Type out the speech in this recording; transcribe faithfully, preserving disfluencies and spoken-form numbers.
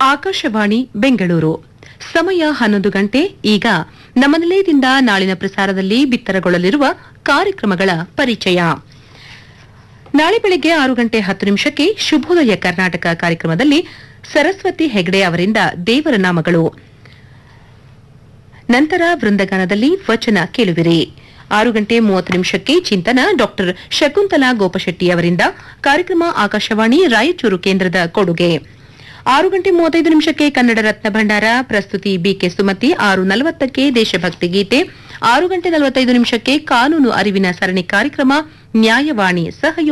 ಆಕಾಶವಾಣಿ ಬೆಂಗಳೂರು ಸಮಯ ಹನ್ನೊಂದು ಗಂಟೆ. ಈಗ ನಮ್ಮ ನಿಲಯದಿಂದ ನಾಳಿನ ಪ್ರಸಾರದಲ್ಲಿ ಬಿತ್ತರಗೊಳ್ಳಲಿರುವ ಕಾರ್ಯಕ್ರಮಗಳ ಪರಿಚಯ. ನಾಳೆ ಬೆಳಗ್ಗೆ ಆರು ಗಂಟೆ ಹತ್ತು ನಿಮಿಷಕ್ಕೆ ಶುಭೋದಯ ಕರ್ನಾಟಕ ಕಾರ್ಯಕ್ರಮದಲ್ಲಿ ಸರಸ್ವತಿ ಹೆಗ್ಡೆ ಅವರಿಂದ ದೇವರ ನಾಮಗಳು, ನಂತರ ವೃಂದಗಾನದಲ್ಲಿ ವಚನ ಕೇಳುವಿರಿ. ಆರು ಗಂಟೆ ಮೂವತ್ತು ನಿಮಿಷಕ್ಕೆ ಚಿಂತನ ಡಾಕ್ಟರ್ ಶಕುಂತಲಾ ಗೋಪಶೆಟ್ಟಿ ಅವರಿಂದ. ಕಾರ್ಯಕ್ರಮ ಆಕಾಶವಾಣಿ ರಾಯಚೂರು ಕೇಂದ್ರದ ಕೊಡುಗೆ. ಆರು ಗಂಟೆ ಮೂವತ್ತೈದು ನಿಮಿಷಕ್ಕೆ ಕನ್ನಡ ರತ್ನ ಭಂಡಾರ, ಪ್ರಸ್ತುತಿ ಬಿಕೆ ಸುಮತಿ. ಆರು ನಲವತ್ತಕ್ಕೆ ದೇಶಭಕ್ತಿ ಗೀತೆ. ಆರು ಗಂಟೆ ನಲವತ್ತೈದು ನಿಮಿಷಕ್ಕೆ ಕಾನೂನು ಅರಿವಿನ ಸರಣಿ ಕಾರ್ಯಕ್ರಮ ನ್ಯಾಯವಾಣಿ ಸಹಯೋಗ